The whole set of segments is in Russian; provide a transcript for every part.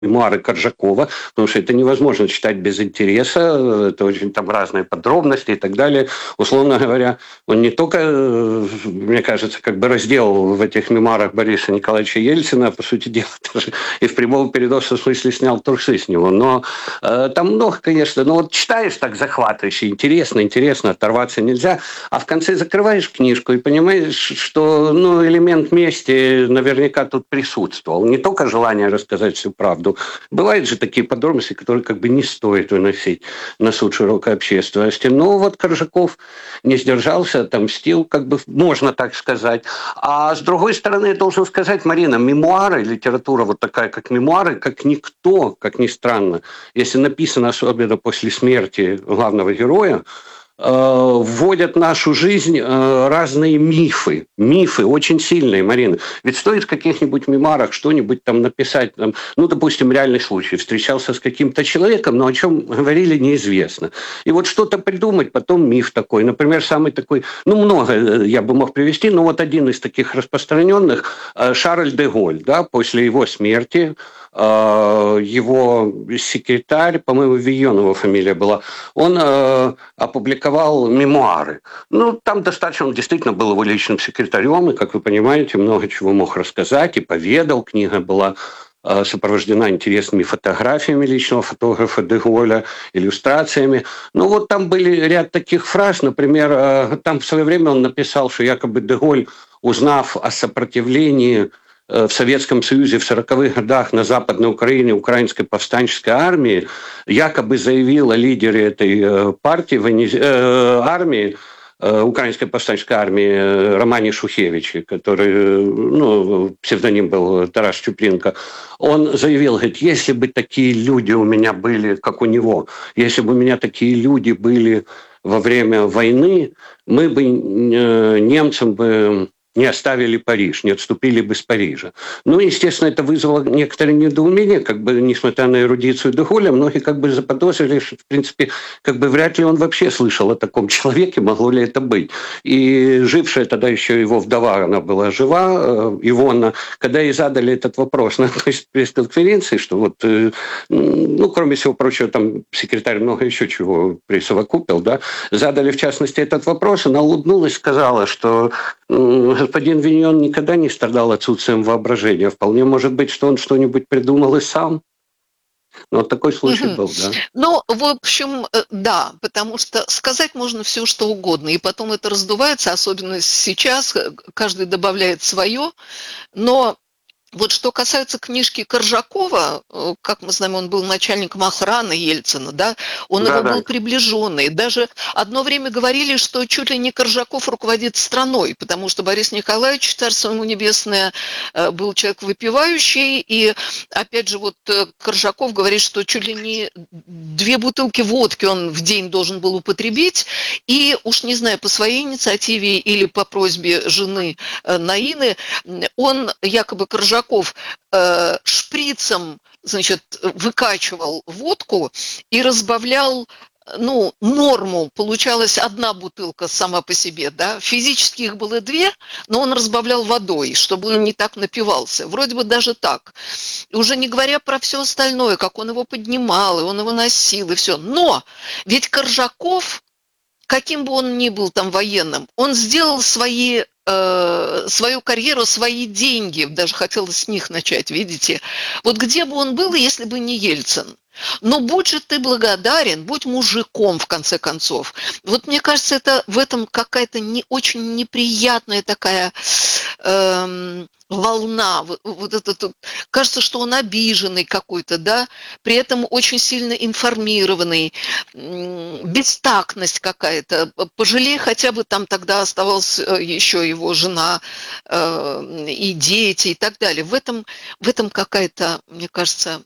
мемуары Коржакова, потому что это невозможно читать без интереса, это очень там разные подробности и так далее. Условно говоря, он не только, мне кажется, как бы разделал в этих мемуарах Бориса Николаевича Ельцина, а, по сути дела, даже и в прямом переносном смысле снял трусы с него. Но там много, конечно, но вот читаешь так захватывающе, интересно, оторваться нельзя, а в конце закрываешь книжку и понимаешь, что элемент мести наверняка тут присутствовал. Не только желание рассказать всю правду. Бывают же такие подробности, которые как бы не стоит выносить на суд широкой общественности. Но вот Коржаков не сдержался, отомстил, как бы можно так сказать. А с другой стороны, я должен сказать, Марина, мемуары, литература вот такая, как мемуары, как никто, как ни странно, если написано особенно после смерти главного героя, вводят в нашу жизнь разные мифы. Мифы очень сильные, Марина. Ведь стоит в каких-нибудь мемуарах что-нибудь там написать, там, допустим, реальный случай. Встречался с каким-то человеком, но о чем говорили, неизвестно. И вот что-то придумать, потом миф такой. Например, самый такой, много я бы мог привести, но вот один из таких распространенных, Шарль де Голль, да, после его смерти, его секретарь, по-моему, Вийон фамилия была, он опубликовал мемуары. Там достаточно, он действительно был его личным секретарем, и, как вы понимаете, много чего мог рассказать и поведал. Книга была сопровождена интересными фотографиями личного фотографа де Голля, иллюстрациями. Вот там были ряд таких фраз, например, там в свое время он написал, что якобы де Голль, узнав о сопротивлении в Советском Союзе в 40-х годах на Западной Украине украинской повстанческой армии, якобы заявил о лидере этой партии, армии, украинской повстанческой армии Романе Шухевиче, который, псевдоним был Тарас Чупринко, он заявил, говорит, если бы такие люди у меня были, как у него, если бы у меня такие люди были во время войны, мы бы немцам бы не оставили Париж, не отступили бы с Парижа. Естественно, это вызвало некоторое недоумение, как бы, несмотря на эрудицию де Голля, многие как бы заподозрили, что, в принципе, как бы вряд ли он вообще слышал о таком человеке, могло ли это быть. И жившая тогда еще его вдова, она была жива, Ивонна, когда ей задали этот вопрос на пресс-конференции, что вот, кроме всего прочего, там секретарь много еще чего присовокупил, да, задали в частности этот вопрос, она улыбнулась, сказала, что господин Виньон никогда не страдал отсутствием воображения. Вполне может быть, что он что-нибудь придумал и сам. Вот такой случай был, да. В общем, да, потому что сказать можно все, что угодно, и потом это раздувается, особенно сейчас, каждый добавляет свое, но вот что касается книжки Коржакова, как мы знаем, он был начальником охраны Ельцина, да, он его был приближенный. Даже одно время говорили, что чуть ли не Коржаков руководит страной, потому что Борис Николаевич, царство ему небесное, был человек выпивающий, и опять же вот Коржаков говорит, что чуть ли не 2 бутылки водки он в день должен был употребить, и уж не знаю, по своей инициативе или по просьбе жены Наины, он якобы Коржаков шприцем, значит, выкачивал водку и разбавлял, норму. Получалась 1 бутылка сама по себе, да. Физически их было 2, но он разбавлял водой, чтобы он не так напивался. Вроде бы даже так. Уже не говоря про все остальное, как он его поднимал, и он его носил, и все. Но ведь Коржаков, каким бы он ни был там военным, он сделал свою карьеру, свои деньги, даже хотелось с них начать, видите. Вот где бы он был, если бы не Ельцин? Но будь же ты благодарен, будь мужиком, в конце концов. Вот мне кажется, это в этом какая-то не очень неприятная такая волна. Вот это, кажется, что он обиженный какой-то, да, при этом очень сильно информированный, бестактность какая-то. Пожалей, хотя бы там тогда оставалась еще его жена и дети и так далее. В этом какая-то, мне кажется,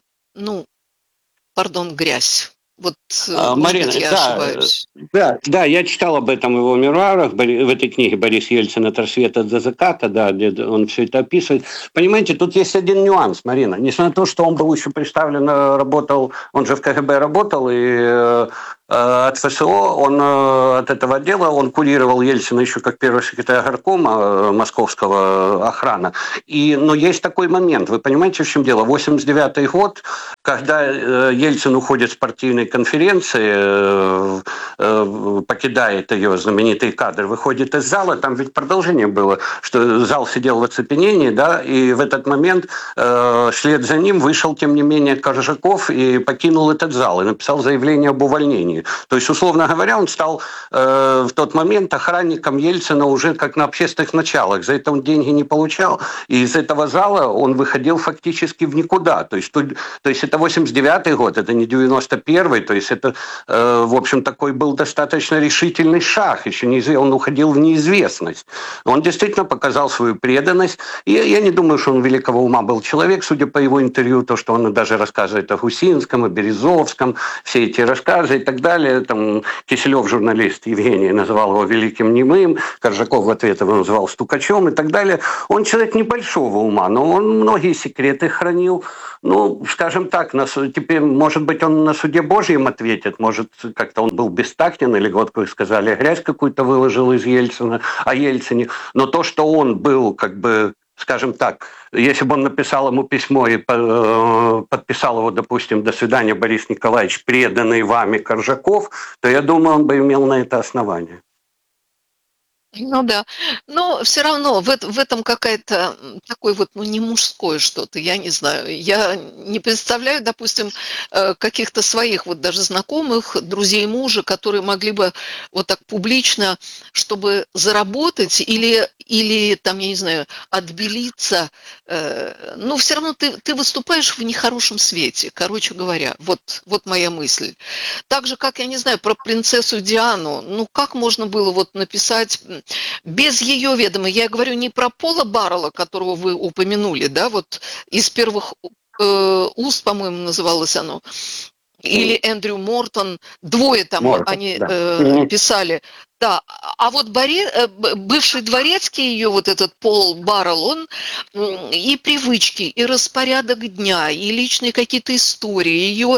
грязь. Вот, Марина, может быть, я ошибаюсь. Да, я читал об этом в его мемуарах, в этой книге Борис Ельцин «От рассвета до заката», да, где он все это описывает. Понимаете, тут есть один нюанс, Марина. Несмотря на то, что он был еще представлен, работал, он же в КГБ работал, и от ФСО, он от этого отдела, он курировал Ельцина еще как первый секретарь горкома московского охраны. Но есть такой момент, вы понимаете, в чем дело? 89-й год, когда Ельцин уходит с партийной конференции, покидает ее знаменитый кадр, выходит из зала, там ведь продолжение было, что зал сидел в оцепенении, да, и в этот момент вслед за ним вышел, тем не менее, Коржаков и покинул этот зал и написал заявление об увольнении. То есть, условно говоря, он стал в тот момент охранником Ельцина уже как на общественных началах. За это он деньги не получал, и из этого зала он выходил фактически в никуда. То есть это 89-й год, это не 91-й, то есть это, в общем, такой был достаточно решительный шаг, еще он уходил в неизвестность. Он действительно показал свою преданность, и я не думаю, что он великого ума был человек, судя по его интервью, то, что он даже рассказывает о Гусинском, о Березовском, все эти рассказы и так далее. Там Киселев, журналист Евгений, называл его великим немым, Коржаков в ответ его называл стукачом и так далее. Он человек небольшого ума, но он многие секреты хранил. Ну, скажем так, теперь, может быть, он на суде Божьем ответит, может, как-то он был бестактен, или, вот, как вы сказали, грязь какую-то выложил из Ельцина, о Ельцине. Но то, что он был, как бы, скажем так, если бы он написал ему письмо и подписал его, допустим, «До свидания, Борис Николаевич, преданный вами Коржаков», то, я думаю, он бы имел на это основание. Ну да, но все равно в этом какая-то такой вот, ну, не мужское что-то, я не знаю. Я не представляю, допустим, каких-то своих вот даже знакомых, друзей мужа, которые могли бы вот так публично, чтобы заработать или там, я не знаю, отбелиться. Ну, все равно ты выступаешь в нехорошем свете, короче говоря. Вот моя мысль. Так же, как, я не знаю, про принцессу Диану. Ну, как можно было вот написать без ее ведома? Я говорю не про Пола Баррелла, которого вы упомянули, да, вот из первых уст, по-моему, называлось оно, или Эндрю Мортон, двое там они писали. Да, а вот бывший дворецкий ее, вот этот Пол Баррелл, он и привычки, и распорядок дня, и личные какие-то истории, ее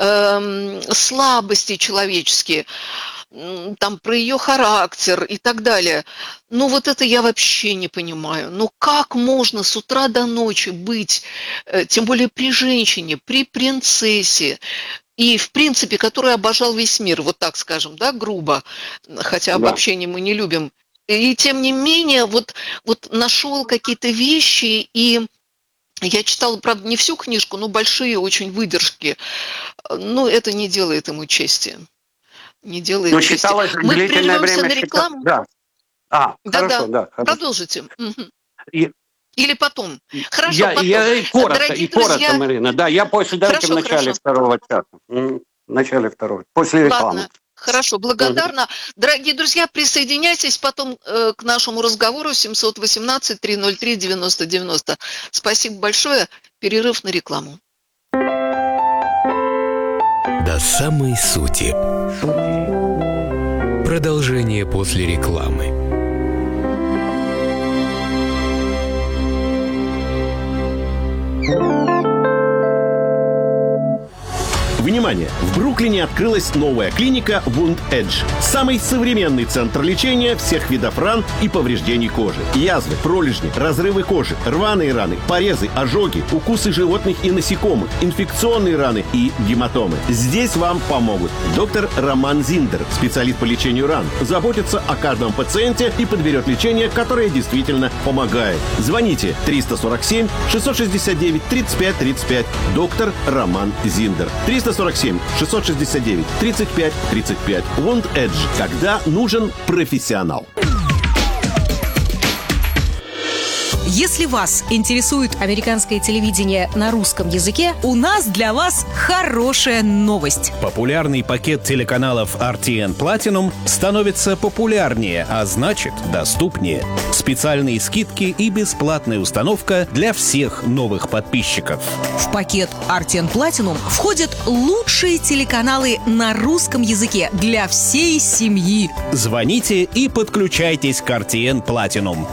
слабости человеческие, там про ее характер и так далее. Ну вот это я вообще не понимаю. Ну как можно с утра до ночи быть, тем более при женщине, при принцессе, и, в принципе, который обожал весь мир, вот так скажем, да, грубо, хотя обобщение мы не любим. И тем не менее, вот нашел какие-то вещи, и я читала, правда, не всю книжку, но большие очень выдержки. Но это не делает ему чести. Не делает чести. Мы прервемся на рекламу. Да. Хорошо. Продолжите. Или потом. Хорошо, потом. Коротко, друзья... Марина. Да, я после в начале второго часа. В начале второго. После рекламы. Ладно, хорошо, благодарна. Дорогие друзья, присоединяйтесь потом к нашему разговору 718-303-90-90. Спасибо большое. Перерыв на рекламу. До самой сути. Продолжение после рекламы. Внимание! В Бруклине открылась новая клиника Wound Edge. Самый современный центр лечения всех видов ран и повреждений кожи. Язвы, пролежни, разрывы кожи, рваные раны, порезы, ожоги, укусы животных и насекомых, инфекционные раны и гематомы. Здесь вам помогут доктор Роман Зиндер, специалист по лечению ран, заботится о каждом пациенте и подберет лечение, которое действительно помогает. Звоните 347 669 35 35. Доктор Роман Зиндер. 347 669 35 35. Wound Edge. Когда нужен профессионал. Если вас интересует американское телевидение на русском языке, у нас для вас хорошая новость. Популярный пакет телеканалов RTN Platinum становится популярнее, а значит, доступнее. Специальные скидки и бесплатная установка для всех новых подписчиков. В пакет RTN Platinum входят лучшие телеканалы на русском языке для всей семьи. Звоните и подключайтесь к RTN Platinum.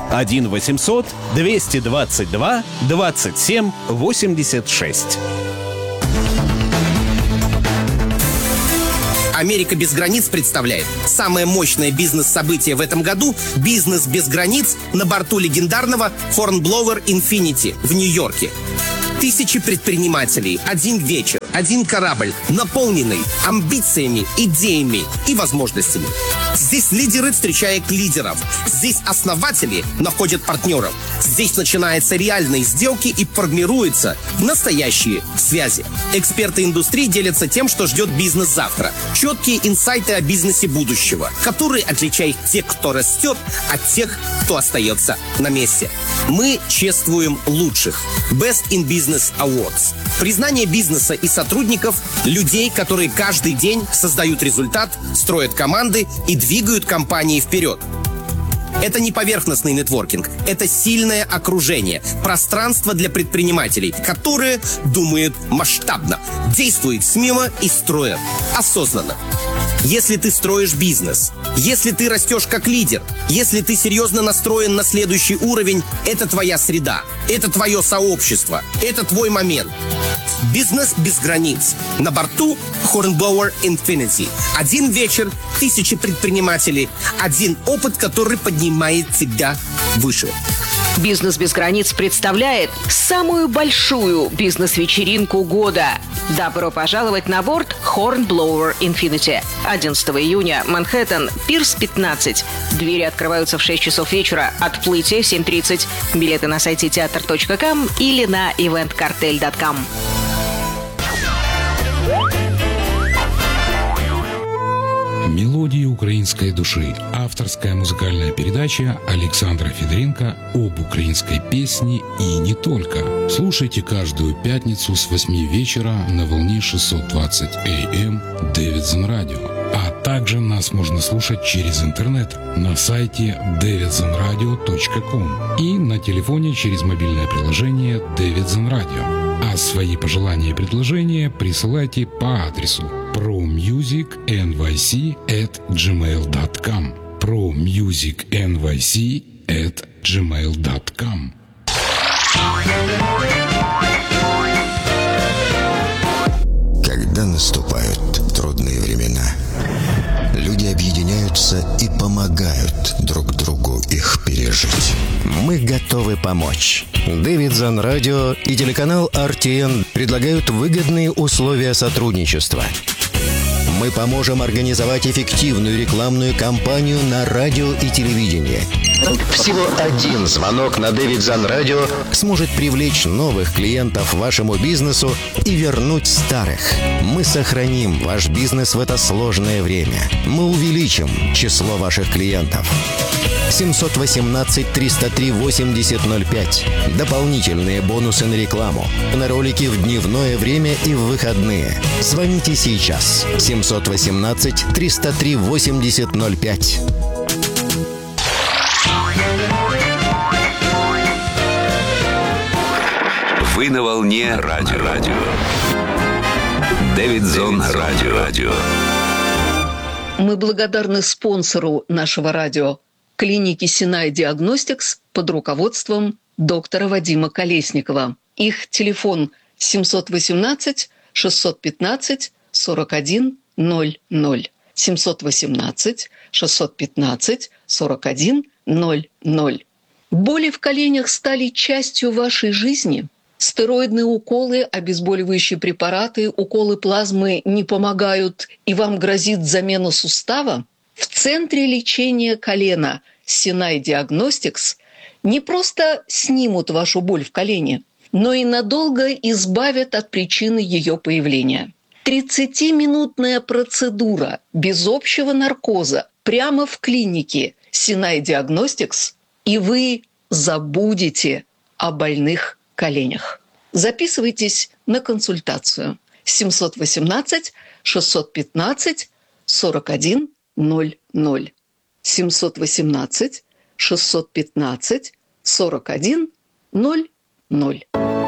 1-800-222-27-86. Америка без границ представляет самое мощное бизнес-событие в этом году – «Бизнес без границ» на борту легендарного Hornblower Infinity в Нью-Йорке. Тысячи предпринимателей, один вечер, один корабль, наполненный амбициями, идеями и возможностями. Здесь лидеры встречают лидеров. Здесь основатели находят партнеров. Здесь начинаются реальные сделки и формируются настоящие связи. Эксперты индустрии делятся тем, что ждет бизнес завтра. Четкие инсайты о бизнесе будущего, которые отличают тех, кто растет, от тех, кто остается на месте. Мы чествуем лучших. Best in Business Awards. Признание бизнеса и сотрудников, людей, которые каждый день создают результат, строят команды и двигают компании вперед. Это не поверхностный нетворкинг, это сильное окружение, пространство для предпринимателей, которые думают масштабно, действуют смело и строят осознанно. Если ты строишь бизнес, если ты растешь как лидер, если ты серьезно настроен на следующий уровень, это твоя среда, это твое сообщество, это твой момент. Бизнес без границ. На борту Hornblower Infinity. Один вечер, тысячи предпринимателей, один опыт, который поднимает тебя выше. «Бизнес без границ» представляет самую большую бизнес-вечеринку года. Добро пожаловать на борт Hornblower Infinity. 11 июня, Манхэттен, Пирс 15. Двери открываются в 6 часов вечера, отплытие в 7:30. Билеты на сайте teatr.com или на eventcartel.com. Мелодии украинской души. Авторская музыкальная передача Александра Федоренко об украинской песне и не только. Слушайте каждую пятницу с 8 вечера на волне 620 АМ Davidson Radio. А также нас можно слушать через интернет на сайте davidsonradio.com и на телефоне через мобильное приложение Davidson Radio. А свои пожелания и предложения присылайте по адресу promusicnyc@gmail.com promusicnyc@gmail.com. Когда наступают трудные времена, люди объединяются и помогают друг другу их пережить. Мы готовы помочь. Davidson Radio и телеканал RTN предлагают выгодные условия сотрудничества. Мы поможем организовать эффективную рекламную кампанию на радио и телевидении. Всего один звонок на Davidson Radio сможет привлечь новых клиентов вашему бизнесу и вернуть старых. Мы сохраним ваш бизнес в это сложное время. Мы увеличим число ваших клиентов. 718-303-8005. Дополнительные бонусы на рекламу. На ролики в дневное время и в выходные. Звоните сейчас. 718-303-8005. Вы на волне радио. Davidson Radio. Мы благодарны спонсору нашего радио – клинике Sinai Diagnostics под руководством доктора Вадима Колесникова. Их телефон 718-615-4100. 718-615-4100. Боли в коленях стали частью вашей жизни? Стероидные уколы, обезболивающие препараты, уколы плазмы не помогают, и вам грозит замена сустава? В центре лечения колена Sinai Diagnostics не просто снимут вашу боль в колене, но и надолго избавят от причины ее появления. 30-минутная процедура без общего наркоза прямо в клинике Sinai Diagnostics, и вы забудете о больных коленях. Записывайтесь на консультацию 718-615-4100. 718-615-4100.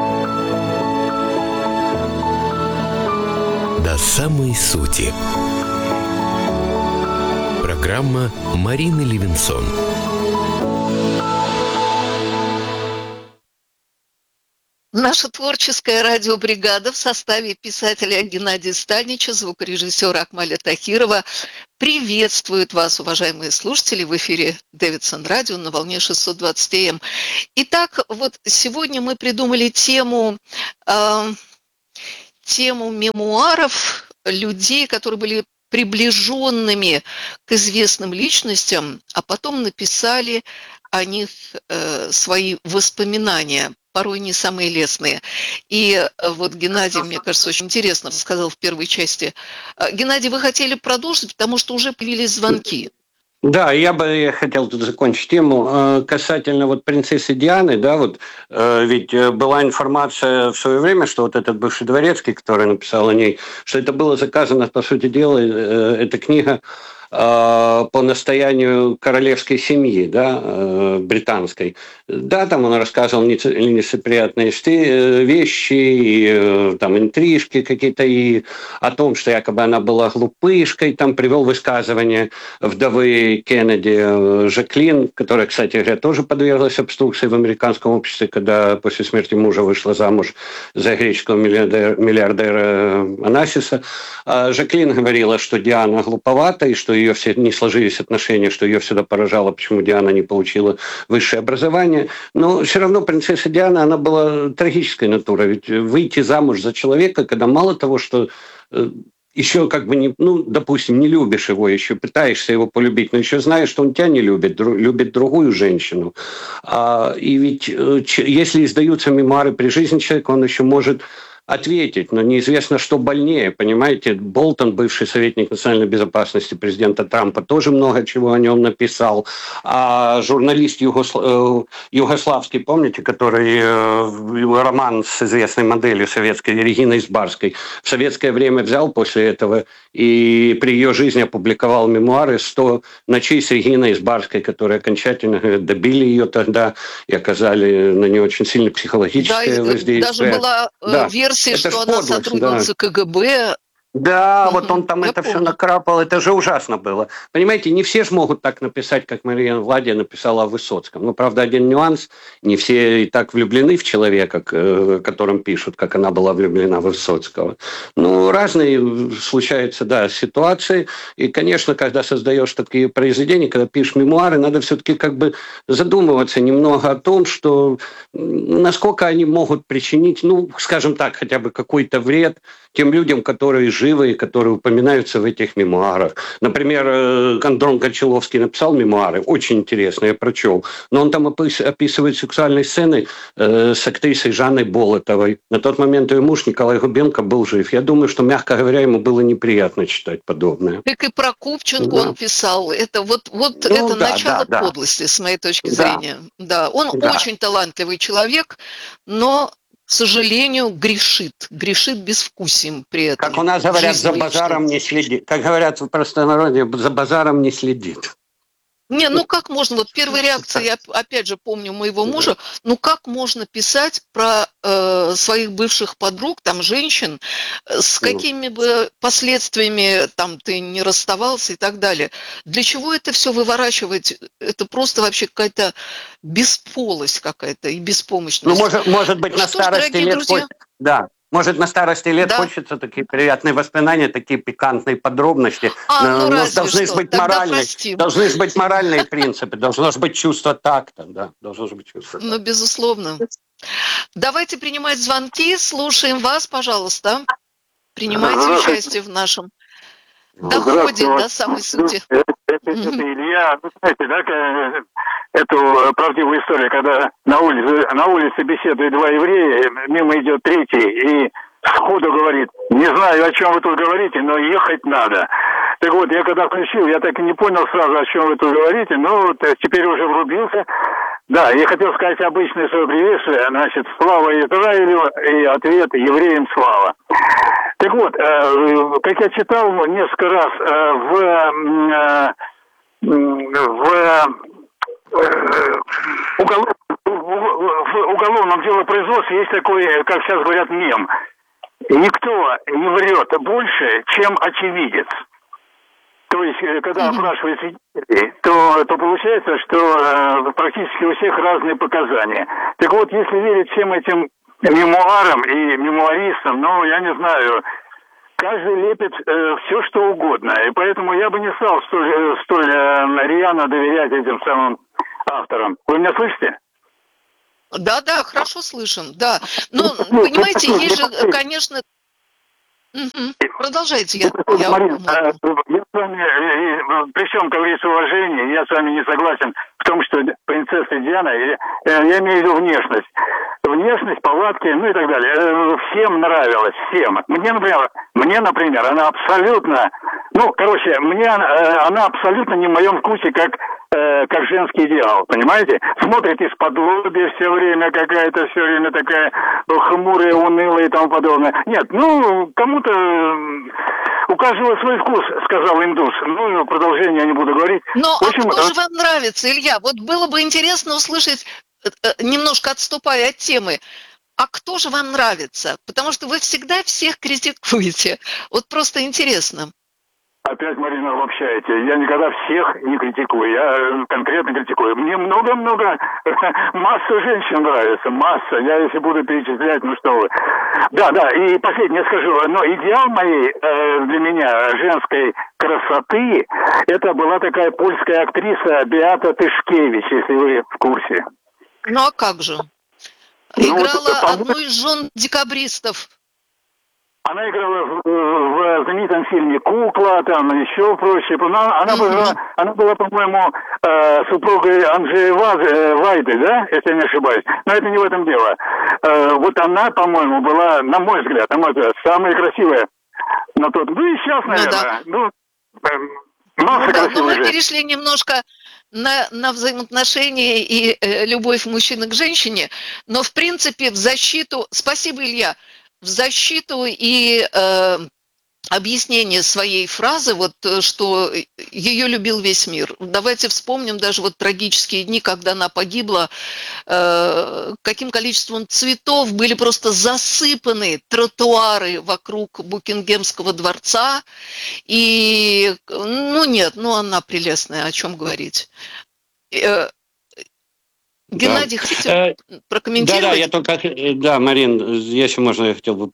До самой сути. Программа Марины Левинсон. Наша творческая радиобригада в составе писателя Геннадия Стальнича, звукорежиссера Акмаля Тахирова приветствует вас, уважаемые слушатели, в эфире Дэвидсон Радио на волне 620 АМ. Итак, вот сегодня мы придумали тему мемуаров людей, которые были приближенными к известным личностям, а потом написали о них свои воспоминания, порой не самые лестные. И вот Геннадий, мне кажется, очень интересно рассказал в первой части. Геннадий, вы хотели продолжить, потому что уже появились звонки. Да, я хотел тут закончить тему касательно вот принцессы Дианы, да, вот ведь была информация в свое время, что вот этот бывший дворецкий, который написал о ней, что это было заказано, по сути дела, эта книга по настоянию королевской семьи, да, британской. Да, там он рассказывал нелицеприятные вещи, и там интрижки какие-то, и о том, что якобы она была глупышкой, там привел высказывание вдовы Кеннеди Жаклин, которая, кстати говоря, тоже подверглась обструкции в американском обществе, когда после смерти мужа вышла замуж за греческого миллиардера Анасиса. Жаклин говорила, что Диана глуповата, и что ее все не сложились отношения, что ее всегда поражало, почему Диана не получила высшее образование. Но все равно принцесса Диана, она была трагической натурой. Ведь выйти замуж за человека, когда мало того, что еще как бы не, ну, допустим, не любишь его, еще пытаешься его полюбить, но еще знаешь, что он тебя не любит, любит другую женщину. И ведь если издаются мемуары при жизни человека, он еще может ответить, но неизвестно, что больнее, понимаете. Болтон, бывший советник национальной безопасности президента Трампа, тоже много чего о нем написал. А журналист югославский, помните, который роман с известной моделью советской Региной Избарской в советское время взял после этого и при ее жизни опубликовал мемуары «100 ночей с Региной Избарской», которые окончательно добили ее тогда и оказали на нее очень сильно психологическое воздействие. Даже была версия, что она сотрудница КГБ. Да, вот он там это все накрапал, это же ужасно было. Понимаете, не все же могут так написать, как Мария Владия написала о Высоцком. Ну, правда, один нюанс, не все и так влюблены в человека, которым пишут, как она была влюблена в Высоцкого. Ну, разные случаются, да, ситуации. И, конечно, когда создаешь такие произведения, когда пишешь мемуары, надо все-таки как бы задумываться немного о том, что насколько они могут причинить, ну, скажем так, хотя бы какой-то вред тем людям, которые живы и которые упоминаются в этих мемуарах. Например, Андрон Кончаловский написал мемуары, очень интересные, я прочел, но он там описывает сексуальные сцены с актрисой Жанной Болотовой. На тот момент ее муж Николай Губенко был жив. Я думаю, что, мягко говоря, ему было неприятно читать подобное. Так и про Купченко он писал. Это это начало подлости, с моей точки зрения. Да, он очень талантливый человек, но, к сожалению, грешит безвкусием при этом. Как у нас говорят, за базаром не следит. Как говорят в простонародье, за базаром не следит. Не, ну как можно, вот первая реакция, я опять же помню моего мужа, ну как можно писать про своих бывших подруг, там, женщин, с какими бы последствиями там ты не расставался и так далее. Для чего это все выворачивать? Это просто вообще какая-то бесполость какая-то и беспомощность. Ну, может быть, на старости лет... Да. Может, на старости лет хочется такие приятные воспоминания, такие пикантные подробности. Но должны же быть моральные принципы, должно же быть чувство такта. Да, должно же быть чувство такта. Ну, безусловно. Давайте принимать звонки. Слушаем вас, пожалуйста. Принимайте участие в нашем доходе до самой сути. Это Илья. Вы знаете, да, эту правдивую историю, когда на улице беседуют два еврея, мимо идет третий и сходу говорит: не знаю, о чем вы тут говорите, но ехать надо. Так вот, я когда включил, я так и не понял сразу, о чем вы тут говорите, но теперь уже врубился. Да, я хотел сказать обычное свое приветствие, значит, слава Израилю, и ответ: евреям слава. Так вот, как я читал несколько раз в уголовном делопроизводстве есть такой, как сейчас говорят, мем. Никто не врет больше, чем очевидец. То есть, когда опрашивают свидетелей, то получается, что практически у всех разные показания. Так вот, если верить всем этим мемуарам и мемуаристам, ну, я не знаю, каждый лепит все, что угодно. И поэтому я бы не стал столь рьяно доверять этим самым авторам. Вы меня слышите? Да, хорошо слышим, да. Но, понимаете, есть же, конечно... Продолжайте, Марина, я с вами, при всем, как говорится, уважении, я с вами не согласен в том, что принцесса Диана, я имею в виду внешность. Внешность, повадки, ну и так далее. Всем нравилось, всем. Мне, например, она абсолютно, мне она абсолютно не в моем вкусе, как женский идеал, понимаете? Смотрит из-под лобья все время, какая-то все время такая хмурая, унылая и тому подобное. Нет, кому-то у каждого свой вкус, сказал индус. Продолжение я не буду говорить. Но а кто же вам нравится, Илья? Вот было бы интересно услышать, немножко отступая от темы, а кто же вам нравится? Потому что вы всегда всех критикуете. Вот просто интересно. Опять, Марина, обобщаете. Я никогда всех не критикую. Я конкретно критикую. Мне много-много, масса женщин нравится. Масса. Я если буду перечислять, ну что вы. Да, и последнее скажу. Но идеал моей, для меня, женской красоты, это была такая польская актриса Беата Тышкевич, если вы в курсе. Ну а как же? Играла одну из жен декабристов. Она играла в знаменитом фильме «Кукла», там еще прочее. Она была, по-моему, супругой Анджея Вайды, да, если я не ошибаюсь. Но это не в этом дело. Вот она, по-моему, была, на мой взгляд, самая красивая на тот. Ну и сейчас, наверное. Масса красивых мы женщин. перешли немножко на взаимоотношения и любовь мужчины к женщине, но в принципе в защиту... Спасибо, Илья. В защиту и объяснение своей фразы, вот что ее любил весь мир. Давайте вспомним даже вот трагические дни, когда она погибла, каким количеством цветов были просто засыпаны тротуары вокруг Букингемского дворца. И, она прелестная, о чем говорить. Геннадий, хотите прокомментировать? Марин, если можно, я хотел бы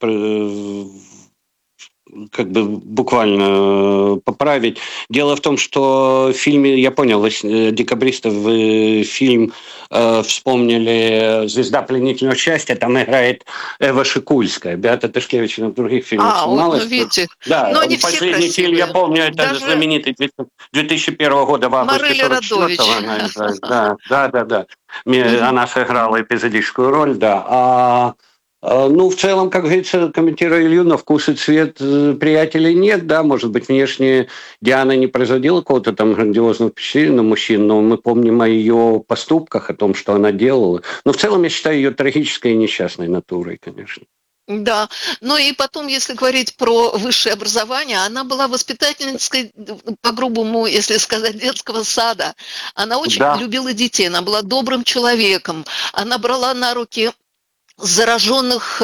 буквально поправить. Дело в том, что в фильме, я понял, декабристов фильм вспомнили «Звезда пленительного счастья», там играет Эва Шикульская. Беата Тышкевич на других фильмах снималась. Видите. Да, но они последний все фильм, я помню, это даже знаменитый 2001 года в августе 44-го. Да. Она сыграла эпизодическую роль, да. В целом, как говорится, комментируя Илью, на вкус и цвет приятелей нет, да, может быть, внешне Диана не производила какого-то там грандиозного впечатления на мужчин, но мы помним о ее поступках, о том, что она делала. Но в целом я считаю ее трагической и несчастной натурой, конечно. Да, и потом, если говорить про высшее образование, она была воспитательницей, по-грубому, если сказать, детского сада. Она очень любила детей, она была добрым человеком, она брала на руки зараженных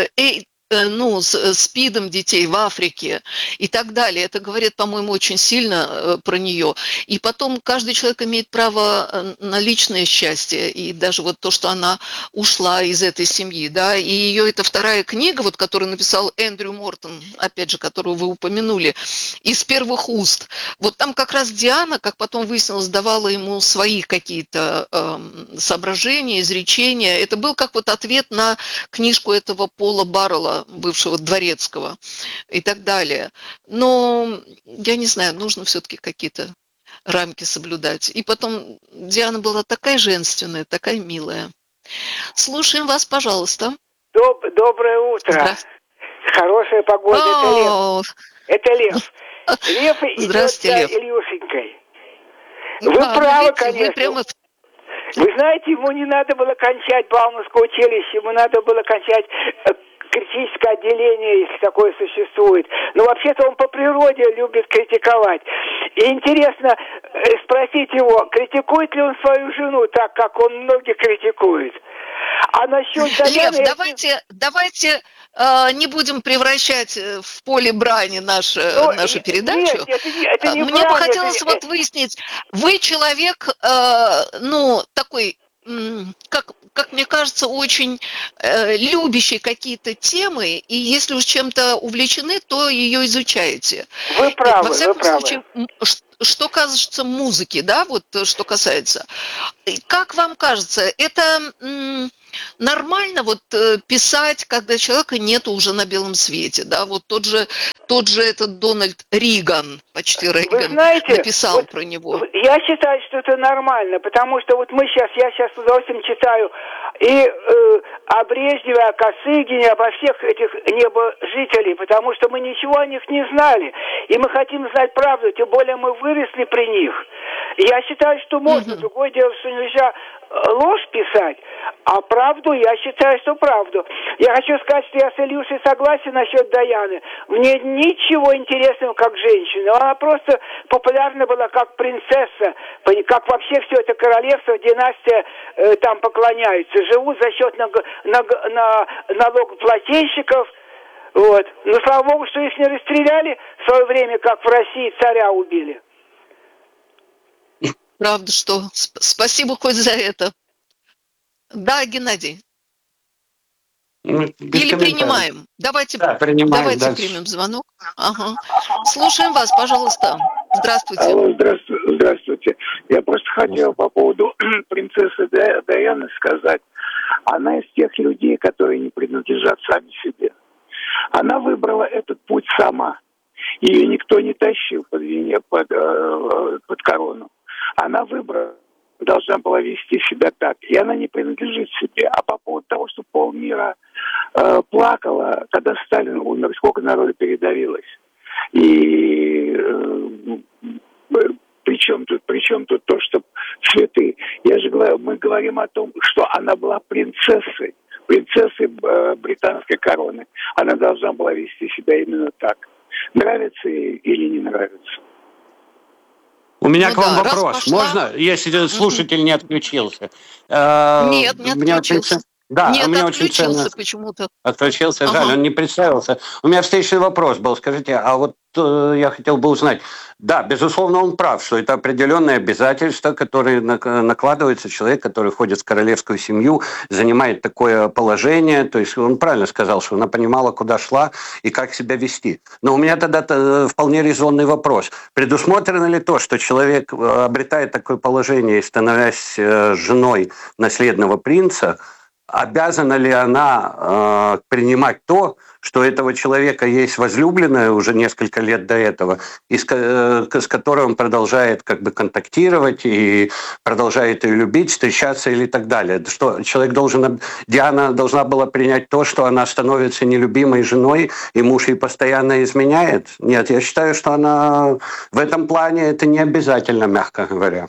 СПИДом детей в Африке и так далее. Это говорит, по-моему, очень сильно про нее. И потом каждый человек имеет право на личное счастье. И даже вот то, что она ушла из этой семьи, да, и ее это вторая книга, вот, которую написал Эндрю Мортон, опять же, которую вы упомянули, «Из первых уст». Вот там как раз Диана, как потом выяснилось, давала ему свои какие-то соображения, изречения. Это был как вот ответ на книжку этого Пола Баррелла, бывшего Дворецкого и так далее. Но, я не знаю, нужно все-таки какие-то рамки соблюдать. И потом Диана была такая женственная, такая милая. Слушаем вас, пожалуйста. Доброе утро. Хорошая погода. Это Лев. Лев идет за Ильюшенькой. Вы правы, конечно. Вы знаете, ему не надо было кончать Бауманское училище, ему надо было кончать критическое отделение, если такое существует. Но вообще-то он по природе любит критиковать. И интересно спросить его, критикует ли он свою жену так, как он многих критикует. А насчет Лев, давайте не будем превращать в поле брани нашу передачу. Нет, это не Мне бы хотелось выяснить, вы человек, такой как мне кажется, очень любящий какие-то темы, и если уж чем-то увлечены, то ее изучаете. Вы правы, Во всяком случае, что кажется музыке, да, вот что касается. Как вам кажется, это нормально вот писать, когда человека нету уже на белом свете, да, вот тот же этот Дональд Риган, почти Рейган, знаете, написал вот про него. Я считаю, что это нормально, потому что вот я сейчас с удовольствием читаю и о Брежневе, о Косыгине, обо всех этих небожителей, потому что мы ничего о них не знали, и мы хотим знать правду, тем более мы выросли при них. Я считаю, что можно, другое дело, что нельзя ложь писать, а правду, я считаю, что правду. Я хочу сказать, что я с Ильюшей согласен насчет Даяны. Мне ничего интересного как женщина. Она просто популярна была как принцесса, как вообще все это королевство, династия там поклоняются. Живут за счет налогоплательщиков. Вот. Но слава богу, что их не расстреляли в свое время, как в России царя убили. Правда, что? Спасибо хоть за это. Да, Геннадий. Или принимаем? Давайте примем звонок. Ага. Слушаем вас, пожалуйста. Здравствуйте. Алло, здравствуйте. Я просто хотел по поводу принцессы Даяны сказать. Она из тех людей, которые не принадлежат сами себе. Она выбрала этот путь сама. Ее никто не тащил под корону. Она должна была вести себя так. И она не принадлежит себе. А по поводу того, что полмира плакала, когда Сталин умер, сколько народу передавилось. И причем тут то, что цветы. Мы говорим о том, что она была принцессой британской короны. Она должна была вести себя именно так. Нравится ей или не нравится? У меня к вам вопрос. Можно, если слушатель не отключился? Нет, не отключился. Нет, у меня отключился почему-то. Отключился, жаль, он не представился. У меня встречный вопрос был. Скажите, а вот я хотел бы узнать. Да, безусловно, он прав, что это определенные обязательства, которые накладываются человек, который входит в королевскую семью, занимает такое положение. То есть он правильно сказал, что она понимала, куда шла и как себя вести. Но у меня тогда вполне резонный вопрос. Предусмотрено ли то, что человек обретает такое положение и становясь женой наследного принца, обязана ли она принимать то, что у этого человека есть возлюбленная уже несколько лет до этого, и с которой он продолжает как бы контактировать и продолжает ее любить, встречаться или так далее? Что Диана должна была принять то, что она становится нелюбимой женой, и муж ей постоянно изменяет? Нет, я считаю, что она в этом плане это не обязательно, мягко говоря.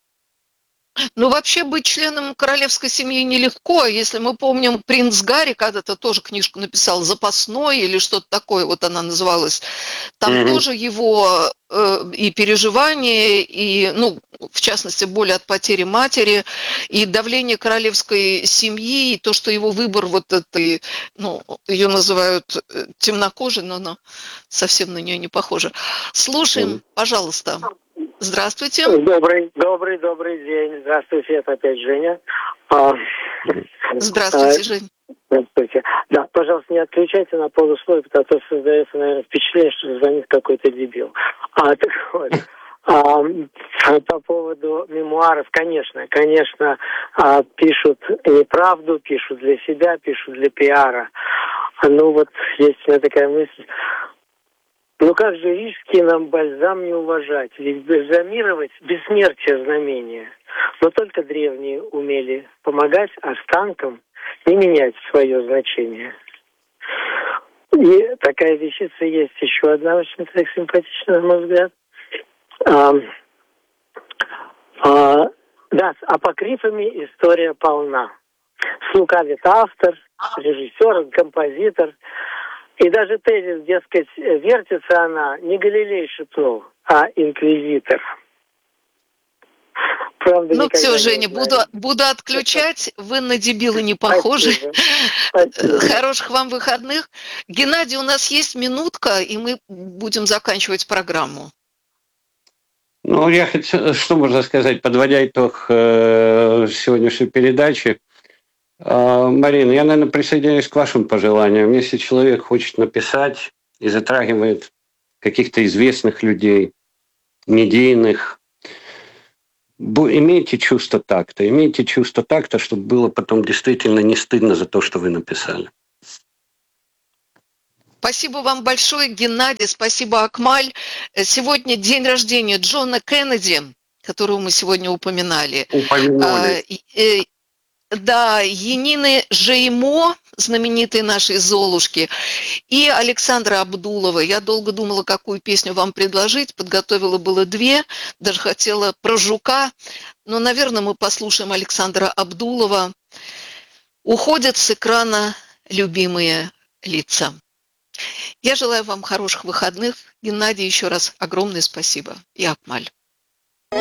Ну, вообще быть членом королевской семьи нелегко. Если мы помним, принц Гарри когда-то тоже книжку написал «Запасной» или что-то такое, вот она называлась. Там тоже его и переживания, и, в частности, боль от потери матери, и давление королевской семьи, и то, что его выбор вот этой, ее называют темнокожей, но она совсем на нее не похожа. Слушаем, пожалуйста. Здравствуйте. Добрый день. Здравствуйте, это опять Женя. Здравствуйте, Жень. Здравствуйте. Да, пожалуйста, не отключайте на полусловие, потому что создается, наверное, впечатление, что звонит какой-то дебил. Так вот. По поводу мемуаров, конечно, пишут неправду, пишут для себя, пишут для пиара. Есть у меня такая мысль. Как же рижский нам бальзам не уважать? Ведь бальзамировать бессмертие знамения. Но только древние умели помогать останкам не менять свое значение. И такая вещица есть еще одна, очень так симпатичная, на мой взгляд. Да, с апокрифами история полна. Слукавит автор, режиссер, композитор. И даже тезис, дескать, вертится она, не Галилей шепнул, а инквизитор. Правда, все, Женя, буду отключать. Вы на дебила не похожи. Спасибо. Хороших вам выходных. Геннадий, у нас есть минутка, и мы будем заканчивать программу. Ну, я хотел, что можно сказать, подводя итог сегодняшней передачи. Марина, я, наверное, присоединяюсь к вашим пожеланиям. Если человек хочет написать и затрагивает каких-то известных людей, медийных, имейте чувство такта, чтобы было потом действительно не стыдно за то, что вы написали. Спасибо вам большое, Геннадий, спасибо, Акмаль. Сегодня день рождения Джона Кеннеди, которого мы сегодня упоминали. Да, Янины Жеймо, знаменитой нашей Золушки, и Александра Абдулова. Я долго думала, какую песню вам предложить, подготовила было 2, даже хотела про жука, но, наверное, мы послушаем Александра Абдулова. «Уходят с экрана любимые лица». Я желаю вам хороших выходных. Геннадий, еще раз огромное спасибо. И Акмаль.